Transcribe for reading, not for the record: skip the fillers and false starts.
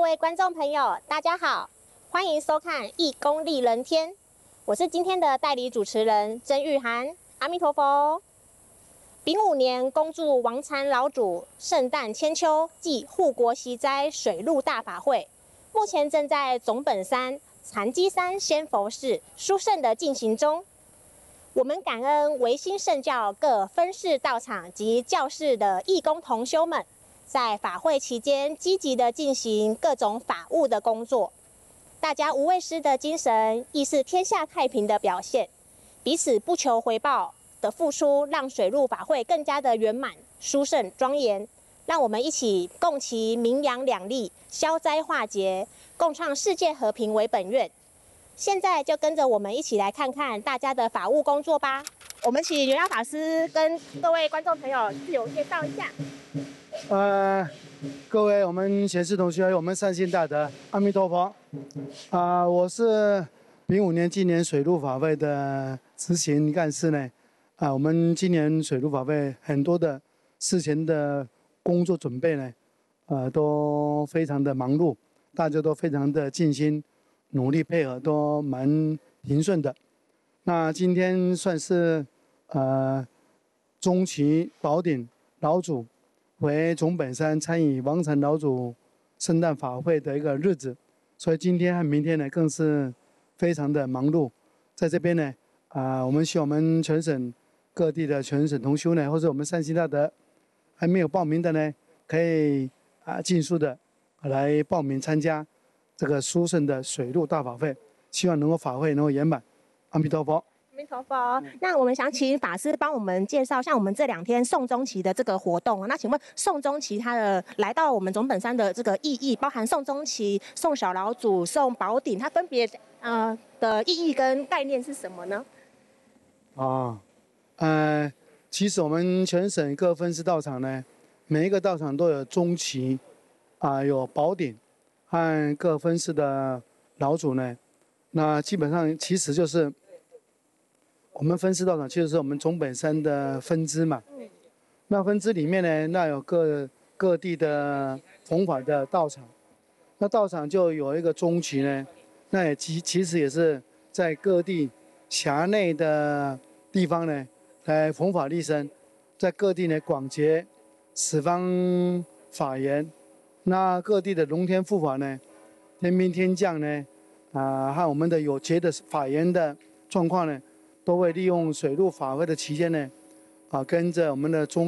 位观众朋友，大家好，欢迎收看《义工利人天》，我是今天的代理主持人曾玉涵。阿弥陀佛。丙午年恭祝王禅老祖圣诞千秋暨护国息灾水陆大法会，目前正在总本山禅机山仙佛寺殊胜的进行中。我们感恩维新圣教各分寺道场及教室的义工同修们，在法会期间积极的进行各种法务的工作，大家无畏师的精神亦是天下太平的表现，彼此不求回报的付出，让水陆法会更加的圆满、殊胜、庄严。让我们一起共祈名扬两利、消灾化劫，共创世界和平为本愿。现在就跟着我们一起来看看大家的法务工作吧。我们请圆耀法师跟各位观众朋友自我介绍一下。 各位我们贤士同学，还有我们善心大德，阿弥陀佛。我是丙午年今年水陆法会的执行干事呢。我们今年水陆法会很多的事前的工作准备呢，都非常的忙碌，大家都非常的尽心努力配合，都蛮平顺的。那今天算是中期宝顶老祖回总本山参与王禅老祖圣诞法会的一个日子，所以今天和明天呢更是非常的忙碌。在这边呢，我们希望我们全省各地的全省同修呢，或者我们善心大德还没有报名的呢，可以尽速的来报名参加这个殊胜的水陆大法会，希望能够法会能够圆满。阿弥陀佛。 阿弥陀佛。那我们想请法师帮我们介绍，像我们这2天送中旗的这个活动。那请问送中旗它的来到我们总本山的这个意义，包含送中旗、送小老祖、送宝顶，它分别的意义跟概念是什么呢？ 其实我们全省各分寺道场呢，每一个道场都有中旗，有宝顶，和各分寺的老祖呢。那基本上其实就是我们分寺道场，就是我们总本山的分支嘛。那分支里面呢，那有各地的弘法的道场，那道场就有一个中旗呢。那也其实也是在各地辖内的地方呢，来弘法利生，在各地呢广结十方法缘。那各地的龙天护法呢，天兵天将呢，和我们的有结的法缘的状况呢，都会利用水陆法会的期间呢，跟着我们的中